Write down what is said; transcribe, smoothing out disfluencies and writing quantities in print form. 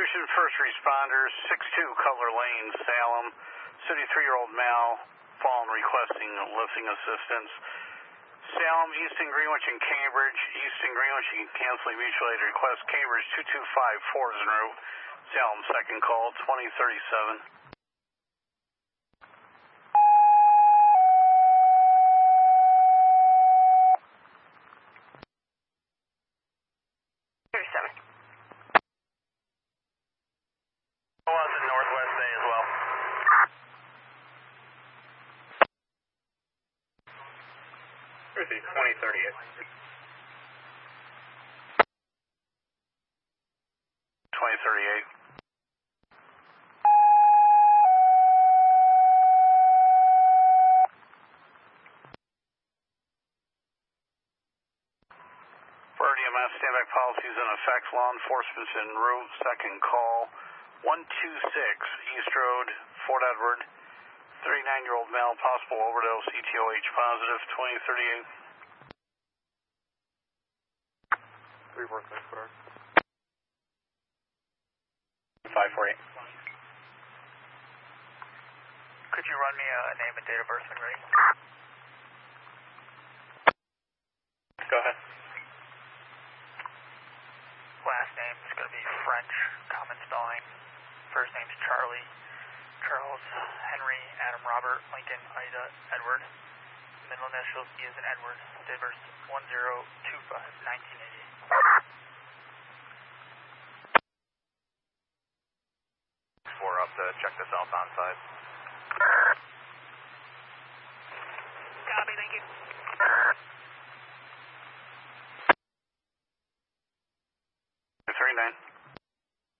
Houston first responders, 62 Cutler Lane, Salem. 73-year-old male, fallen requesting lifting assistance. Salem, Easton, Greenwich, and Cambridge. Easton, Greenwich, and cancel mutual aid request. Cambridge 225 Fords en route. Salem second call, 2037. Northwest Bay as well. Here's the 2038. 2038. For RDMS, standby policies in effect. Law enforcement's en route. Second call. 126 East Road, Fort Edward. 39-year-old male, possible overdose, ETOH positive, 2038. 3464. 548. Could you run me a name and date of birth when ready? Go ahead. Last name is going to be French, common spelling. First name's Charlie, Charles, Henry, Adam, Robert, Lincoln, Ida, Edward. Middle initials E as in Edward. Date of birth 10/25/1980. 4 up to check the southbound side. Copy, thank you. 39.